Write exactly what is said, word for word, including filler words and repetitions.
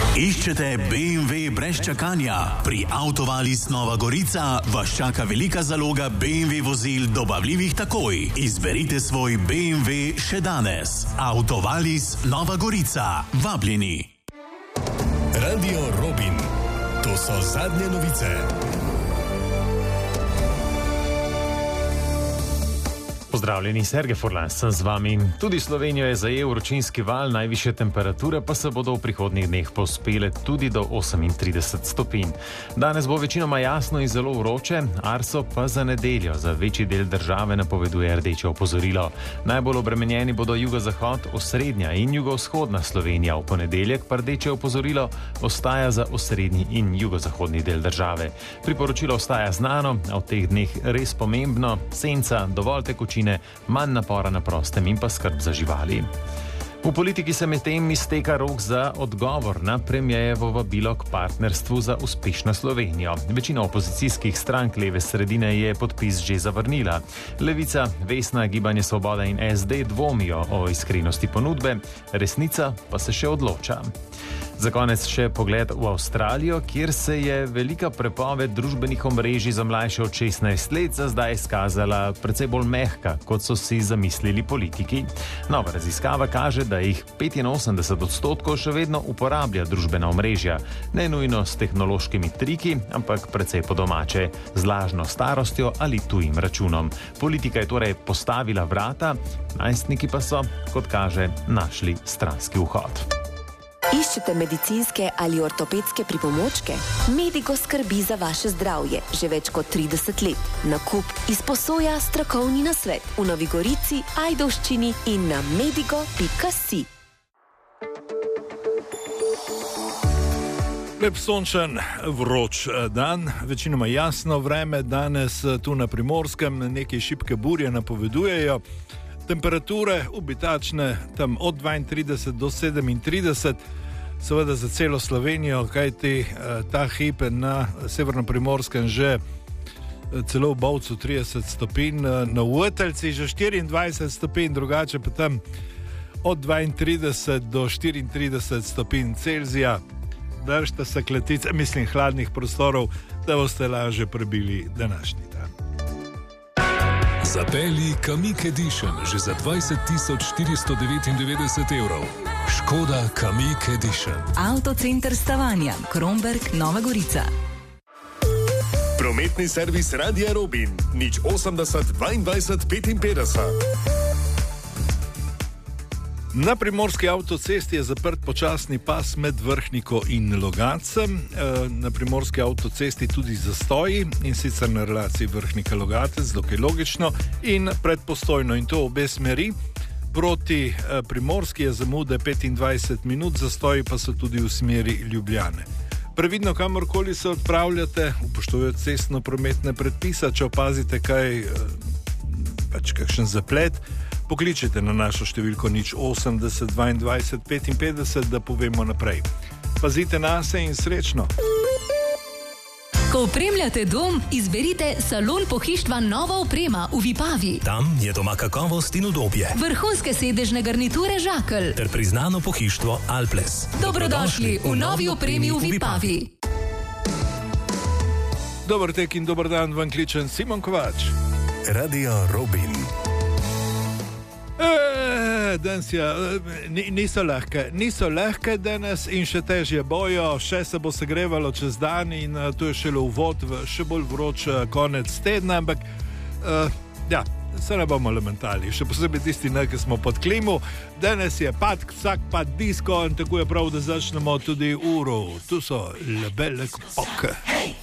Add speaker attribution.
Speaker 1: Iščete B M W brez čakanja? Pri Autovalis Nova Gorica vas čaka velika zaloga B M W vozil dobavljivih takoj. Izberite svoj B M W še danes. Autovalis Nova Gorica. Vabljeni.
Speaker 2: Radio Robin. To so zadnje novice.
Speaker 3: Pozdravljeni, Sergej Furlan sem z vami. Tudi Slovenijo je zajel vročinski val, najvišje temperature pa se bodo v prihodnjih dneh povzpele tudi do osemintrideset stopinj. Danes bo večinoma jasno in zelo vroče, Arso pa za nedeljo za večji del države napoveduje rdeče opozorilo. Najbolj obremenjeni bodo jugozahod, osrednja in jugovzhodna Slovenija. V ponedeljek pa rdeče opozorilo ostaja za osrednji in jugozahodni del države. Priporočilo ostaja znano, a v teh dneh res pomembno: senca, dovolj tekočine, manj napora na prostem in pa skrb za živali. V politiki se medtem izteka rok za odgovor na premierjevo vabilo k partnerstvu za uspešno Slovenijo. Večina opozicijskih strank leve sredine je podpis že zavrnila. Levica, Vesna, Gibanje Svoboda in S D dvomijo o iskrenosti ponudbe, Resnica pa se še odloča. Za konec še pogled v Avstralijo, kjer se je velika prepoved družbenih omrežij za mlajše od šestnajst let za zdaj izkazala precej bolj mehka, kot so si zamislili politiki. Nova raziskava kaže, da jih petinosemdeset odstotkov še vedno uporablja družbena omrežja. Ne nujno s tehnološkimi triki, ampak precej po domače, z lažno starostjo ali tujim računom. Politika je torej postavila vrata, najstniki pa so, kot kaže, našli stranski vhod.
Speaker 4: Iščete medicinske ali ortopedske pripomočke? Medigo skrbi za vaše zdravje že več kot trideset let. Nakup, izposoja, strokovni nasvet v Novi Gorici, Ajdovščini in na medigo pika si.
Speaker 5: Lep sončen, vroč dan, večinoma jasno vreme, danes tu na Primorskem nekaj šibke burje napovedujejo. Temperature obitačne tam od dvaintrideset do sedemintrideset, seveda za celo Slovenijo, kajti ta hip na severno-primorskem že celo v Bovcu trideset stopinj, na Vrteljci že štiriindvajset stopinj, drugače pa tam od dvaintrideset do štiriintrideset stopinj Celzija. Držite se kletice, mislim hladnih prostorov, da boste lažje prebili današnji dan.
Speaker 2: Zapelji Kamiq Edition že za dvajset tisoč štiristo devetindevetdeset evrov. Škoda Kamiq Edition.
Speaker 6: Avtocenter Stavanja, Kromberk, Nova Gorica.
Speaker 2: Prometni servis Radia Robin, nič osemdeset dvaindvajset petinpetdeset.
Speaker 5: Na primorski avtocesti je zaprt počasni pas med Vrhniko in Logatcem. Na primorski avtocesti tudi zastoji, in sicer na relaciji Vrhnika-Logatec, dokaj logično, in pred Postojno, in to obe smeri. Proti Primorski je zamude petindvajset minut, zastoji pa so tudi v smeri Ljubljane. Previdno, kamorkoli se odpravljate, upoštevajo cestno-prometne predpise. Če opazite kaj, pač kakšen zaplet, pokličite na našo številko nič osemdeset dvaindvajset petinpetdeset, da povemo naprej. Pazite nase in srečno!
Speaker 6: Ko opremljate dom, izberite Salon pohištva Nova oprema v Vipavi.
Speaker 7: Tam je doma kakovost in udobje.
Speaker 6: Vrhunske sedežne garniture Žakelj
Speaker 7: ter priznano pohištvo Alples.
Speaker 6: Dobrodošli v novi opremi v Vipavi.
Speaker 5: Dober tek in dober dan, vam kličem Simon Kovač.
Speaker 2: Radio Robin.
Speaker 5: E, danes je, niso lahke, niso lahke danes in še težje bojo, še se bo segrevalo čez dan in to je šele uvod v še bolj vroč konec tedna, ampak uh, ja, se ne bomo lamentali, še posebej tisti, ne, ki smo pod klimu. Danes je pad, vsak pad disko in tako je prav, da začnemo tudi uro. Tu so Lebelek Pok.